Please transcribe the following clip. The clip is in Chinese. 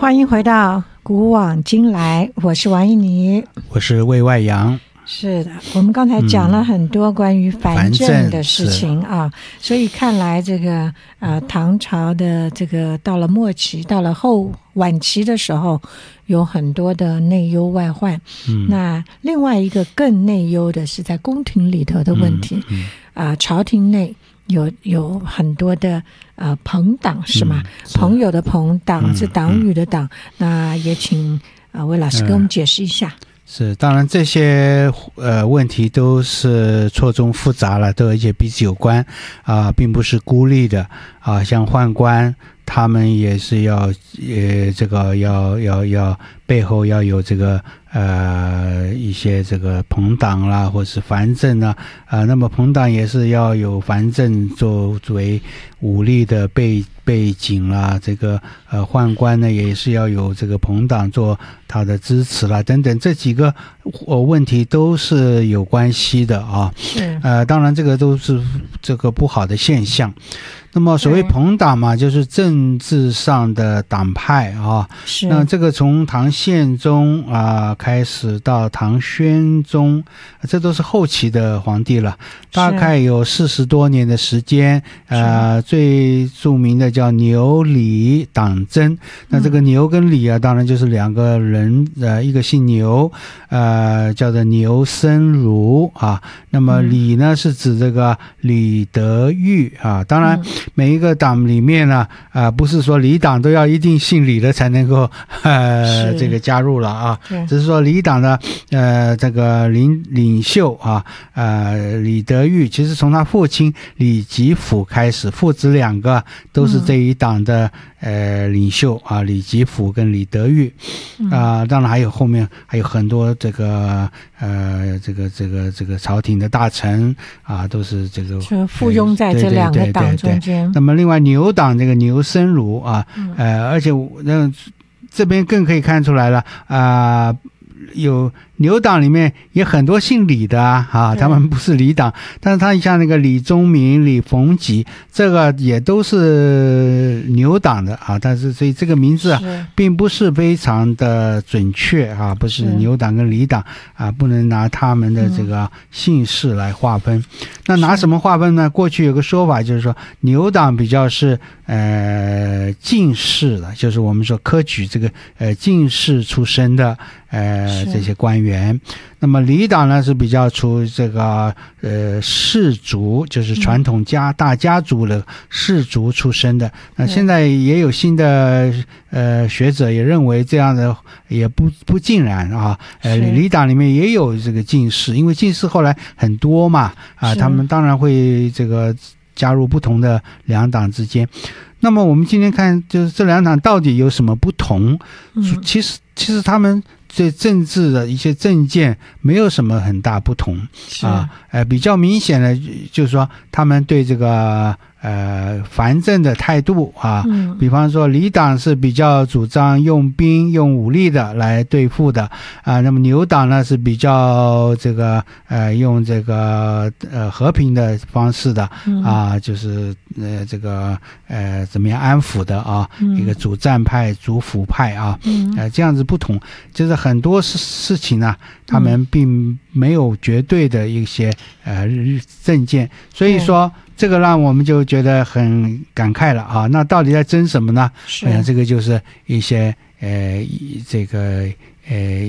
欢迎回到古往今来，我是王一妮， 我是魏外阳。 是的，我们刚才讲了很多关于藩镇的事情啊，所以看来这个唐朝的这个到了末期，到了晚期的时候，有很多的内忧外患。那另外一个更内忧的是在宫廷里头的问题。朝廷内有很多的朋党是吗？朋友的朋，党是党羽的党。那也请魏老师给我们解释一下。 是，当然这些问题都是错综复杂了，都而且彼此有关并不是孤立的像宦官他们也是要这个要背后要有这个一些这个朋党啦，或是藩镇啊那么朋党也是要有藩镇作为武力的背景啦，这个宦官呢也是要有这个朋党做他的支持啦，等等，这几个问题都是有关系的当然这个都是这个不好的现象。那么所谓朋党嘛，就是政治上的党派那这个从唐宪宗开始到唐宣宗，这都是后期的皇帝了，大概有40多年的时间。最著名的叫牛李党争。那这个牛跟李当然就是两个人，一个姓牛，叫做牛僧孺那么李呢是指这个李德裕当然每一个党里面呢不是说李党都要一定姓李的才能够这个加入了只是说李党的这个领袖李德裕，其实从他父亲李吉甫开始，父子两个都是这一党的领袖李吉甫跟李德裕当然还有后面还有很多这个这个朝廷的大臣都是这个附庸在这两个党中间。 那么另外牛党这个牛僧孺而且这边更可以看出来了有牛党里面也很多姓李的他们不是李党，但是他像那个李宗闵、李逢吉，这个也都是牛党的但是所以这个名字并不是非常的准确不是牛党跟李党不能拿他们的这个姓氏来划分。那拿什么划分呢？过去有个说法就是说牛党比较是进士的，就是我们说科举这个进士出身的这些官员。那么李党呢是比较出这个士族，就是传统大家族的士族出身的。那现在也有新的学者也认为这样的也不尽然李党里面也有这个进士，因为进士后来很多嘛他们当然会这个加入不同的两党之间。那么我们今天看就是这两党到底有什么不同其实他们对政治的一些政见没有什么很大不同比较明显的就是说他们对这个藩镇的态度比方说李党是比较主张用兵用武力的来对付的那么牛党呢是比较这个用这个和平的方式的就是这个怎么样安抚的一个主战派主辅派这样子不同，就是很多事情呢他们并没有绝对的一些政见，所以说这个让我们就觉得很感慨了那到底在争什么呢？这个就是一些这个